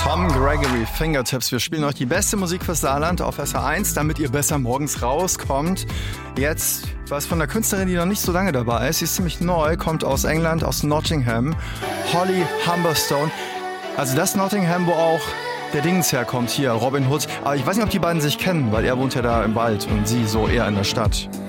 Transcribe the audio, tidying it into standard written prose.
Tom Gregory, Fingertips. Wir spielen euch die beste Musik fürs Saarland auf SR1, damit ihr besser morgens rauskommt. Jetzt was von der Künstlerin, die noch nicht so lange dabei ist. Sie ist ziemlich neu, kommt aus England, aus Nottingham. Holly Humberstone. Also das Nottingham, wo auch der Dings herkommt hier, Robin Hood. Aber ich weiß nicht, ob die beiden sich kennen, weil er wohnt ja da im Wald und sie so eher in der Stadt.